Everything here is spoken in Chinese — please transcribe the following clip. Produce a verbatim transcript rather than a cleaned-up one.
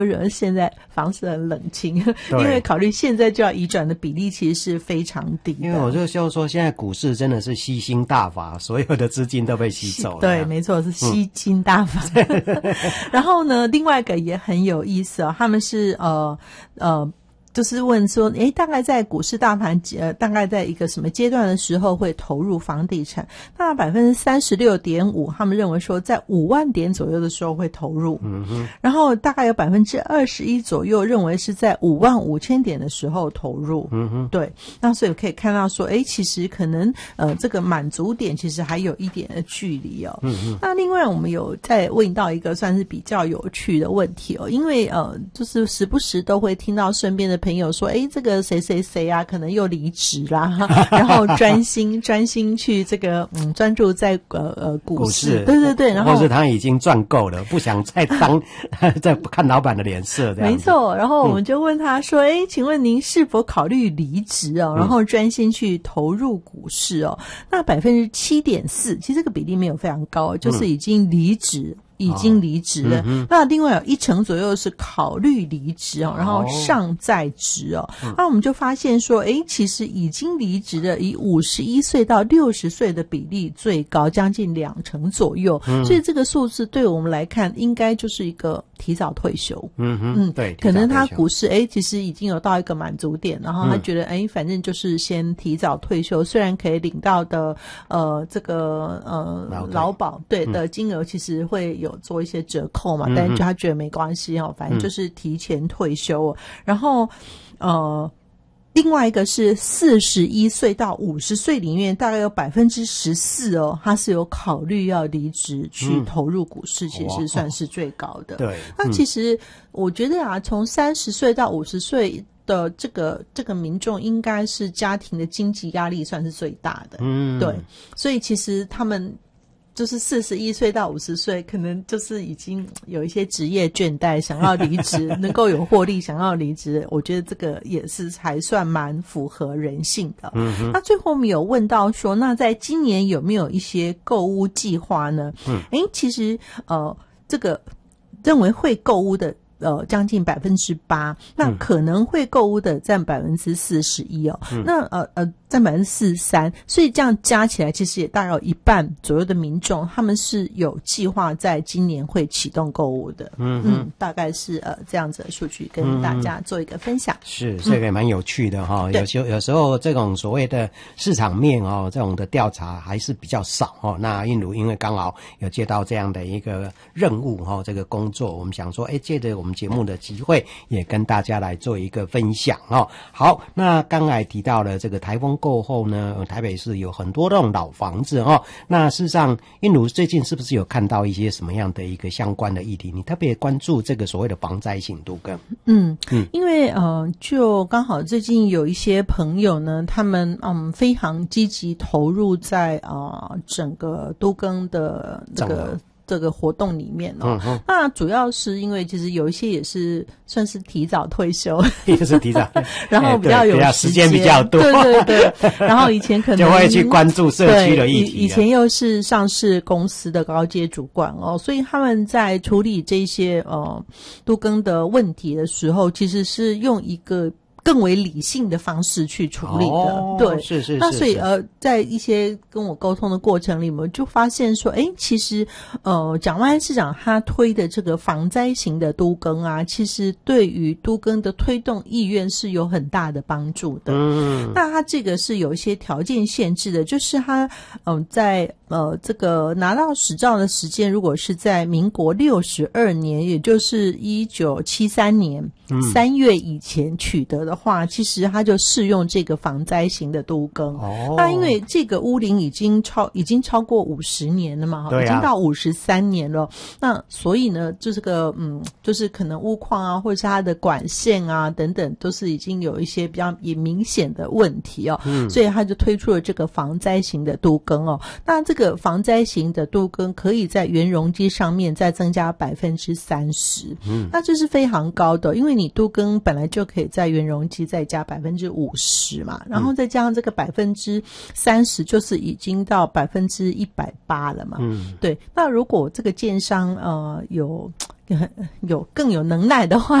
为什么现在房市很冷清？因为考虑现在就要移转的比例其实是非常低的。 因为我就就说现在股市真的是吸星大法，所有的资金都被吸走了。 对，没错，是吸金大法。嗯、然后呢，另外一个也很有意思哦，他们是呃呃。就是问说，诶，大概在股市大盘呃，大概在一个什么阶段的时候会投入房地产？那百分之三十六点五，他们认为说在五万点左右的时候会投入。嗯哼。然后大概有百分之二十一左右认为是在五万五千点的时候投入。嗯哼。对。那所以可以看到说，诶，其实可能呃这个满足点其实还有一点的距离哦。嗯哼。那另外我们有再问到一个算是比较有趣的问题哦，因为呃就是时不时都会听到身边的朋友说，诶，这个谁谁谁啊可能又离职啦，然后专心专心去这个嗯专注在呃呃股市，对对对，然后或是他已经赚够了，不想再当再看老板的脸色这样子。 没错，然后我们就问他说，诶、嗯、请问您是否考虑离职哦，然后专心去投入股市哦？嗯、那百分之七点四，其实这个比例没有非常高，就是已经离职。嗯已经离职了、哦嗯、那另外有一成左右是考虑离职哦，然后尚在职哦、嗯、那我们就发现说，诶，其实已经离职的以五十一岁到六十岁的比例最高，将近两成左右、嗯、所以这个数字对我们来看应该就是一个提早退休。嗯哼，嗯，对，可能他股市诶其实已经有到一个满足点，然后他觉得诶、嗯、反正就是先提早退休，虽然可以领到的呃这个呃劳保对的金额其实会有做一些折扣嘛，但是他觉得没关系哦，反正就是提前退休、哦嗯、然后呃另外一个是四十一岁到五十岁里面大概有百分之十四哦，他是有考虑要离职去投入股市、嗯、其实算是最高的。对，那其实我觉得啊，从三十岁到五十岁的这个这个民众应该是家庭的经济压力算是最大的。嗯，对，所以其实他们就是四十一岁到五十岁，可能就是已经有一些职业倦怠，想要离职，能够有获利，想要离职，我觉得这个也是还算蛮符合人性的。嗯哼。那最后我们有问到说，那在今年有没有一些购物计划呢？嗯，诶，其实呃，这个认为会购物的。呃，将近百分之八，那可能会购物的占百分之四十一哦。嗯、那呃呃占百分之四十三，所以这样加起来，其实也大概有一半左右的民众，他们是有计划在今年会启动购物的。嗯嗯，大概是呃这样子的数据跟大家做一个分享。嗯、 是这个也蛮有趣的哈、哦。有时候有时候这种所谓的市场面哦，这种的调查还是比较少哦。那映如因为刚好有接到这样的一个任务哈、哦，这个工作，我们想说，哎，借着我们节目的机会也跟大家来做一个分享哦。好，那刚才提到了这个台风过后呢，台北市有很多这种老房子哦。那事实上映如最近是不是有看到一些什么样的一个相关的议题，你特别关注这个所谓的防灾型都更？ 嗯嗯，因为呃就刚好最近有一些朋友呢，他们嗯非常积极投入在啊、呃、整个都更的这个这个活动里面哦、嗯，那主要是因为其实有一些也是算是提早退休， 也是提早， 然后比较有时间比较多， 对对对，然后以前可能就会去关注社区的议题， 以前又是上市公司的高阶主管哦，所以他们在处理这些呃都更的问题的时候，其实是用一个更为理性的方式去处理的。哦、对， 是是是。 那所以呃，在一些跟我沟通的过程里面，就发现说，诶，其实呃，蒋万安市长他推的这个防灾型的都更啊，其实对于都更的推动意愿是有很大的帮助的。嗯，那他这个是有一些条件限制的，就是他嗯、呃，在呃这个拿到执照的时间，如果是在民国六十二年，也就是一九七三年三月以前取得的。的话，其实它就适用这个防灾型的都更。哦，那因为这个屋龄已经超已经超过五十年了嘛，对啊、已经到五十三年了。那所以呢，就这个嗯，就是可能屋况啊，或者是它的管线啊等等，都是已经有一些比较也明显的问题哦。嗯，所以他就推出了这个防灾型的都更哦。那这个防灾型的都更可以在原容积上面再增加百分之三十，嗯，那这是非常高的，因为你都更本来就可以在原容积再加百分之五十嘛，然后再加上这个百分之三十，就是已经到百分之一百八了嘛，嗯，对。那如果这个建商呃有有更有能耐的话，